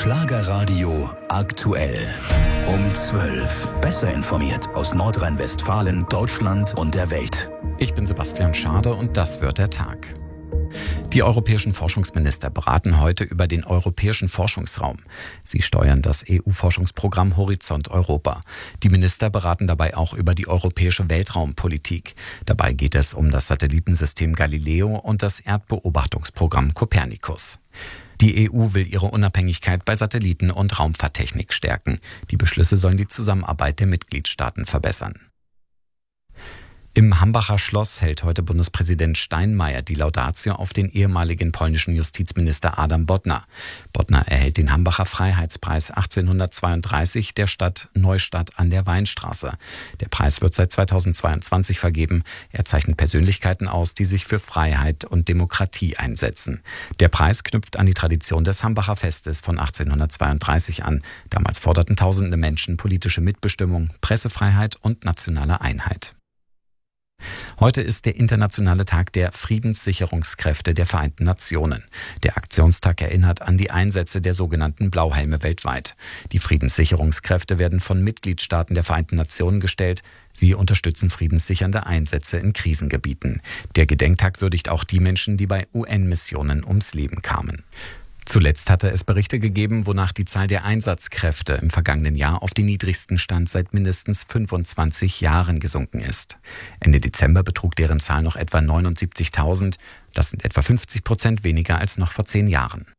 Schlagerradio aktuell. Um 12. Besser informiert aus Nordrhein-Westfalen, Deutschland und der Welt. Ich bin Sebastian Schade und das wird der Tag. Die europäischen Forschungsminister beraten heute über den europäischen Forschungsraum. Sie steuern das EU-Forschungsprogramm Horizont Europa. Die Minister beraten dabei auch über die europäische Weltraumpolitik. Dabei geht es um das Satellitensystem Galileo und das Erdbeobachtungsprogramm Copernicus. Die EU will ihre Unabhängigkeit bei Satelliten- und Raumfahrttechnik stärken. Die Beschlüsse sollen die Zusammenarbeit der Mitgliedstaaten verbessern. Im Hambacher Schloss hält heute Bundespräsident Steinmeier die Laudatio auf den ehemaligen polnischen Justizminister Adam Bodnar. Bodnar erhält den Hambacher Freiheitspreis 1832 der Stadt Neustadt an der Weinstraße. Der Preis wird seit 2022 vergeben. Er zeichnet Persönlichkeiten aus, die sich für Freiheit und Demokratie einsetzen. Der Preis knüpft an die Tradition des Hambacher Festes von 1832 an. Damals forderten tausende Menschen politische Mitbestimmung, Pressefreiheit und nationale Einheit. Heute ist der internationale Tag der Friedenssicherungskräfte der Vereinten Nationen. Der Aktionstag erinnert an die Einsätze der sogenannten Blauhelme weltweit. Die Friedenssicherungskräfte werden von Mitgliedstaaten der Vereinten Nationen gestellt. Sie unterstützen friedenssichernde Einsätze in Krisengebieten. Der Gedenktag würdigt auch die Menschen, die bei UN-Missionen ums Leben kamen. Zuletzt hatte es Berichte gegeben, wonach die Zahl der Einsatzkräfte im vergangenen Jahr auf den niedrigsten Stand seit mindestens 25 Jahren gesunken ist. Ende Dezember betrug deren Zahl noch etwa 79.000. Das sind etwa 50% weniger als noch vor 10 Jahren.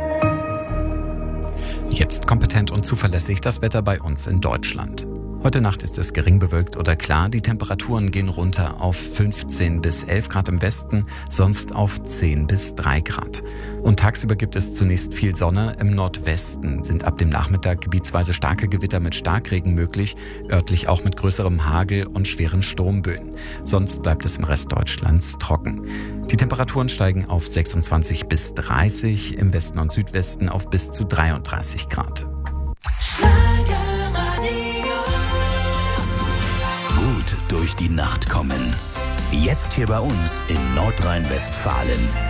Jetzt kompetent und zuverlässig das Wetter bei uns in Deutschland. Heute Nacht ist es gering bewölkt oder klar. Die Temperaturen gehen runter auf 15 bis 11 Grad im Westen, sonst auf 10 bis 3 Grad. Und tagsüber gibt es zunächst viel Sonne. Im Nordwesten sind ab dem Nachmittag gebietsweise starke Gewitter mit Starkregen möglich, örtlich auch mit größerem Hagel und schweren Sturmböen. Sonst bleibt es im Rest Deutschlands trocken. Die Temperaturen steigen auf 26 bis 30, im Westen und Südwesten auf bis zu 33 Grad. Gut durch die Nacht kommen. Jetzt hier bei uns in Nordrhein-Westfalen.